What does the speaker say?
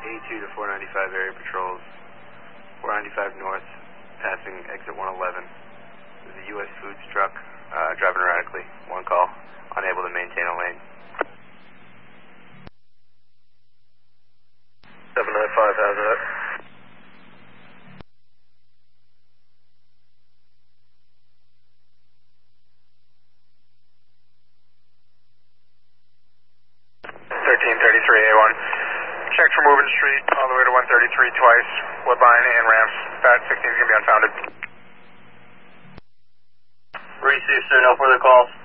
A2 to 495 area patrols. 495 north, passing exit 111. There's a U.S. Foods truck driving erratically. One call, unable to maintain a lane. 795, how's that? A1. Check for moving street all the way to 133 twice. Woodbine and ramps. Bat 16 is going to be unfounded. Received, sir. No further calls.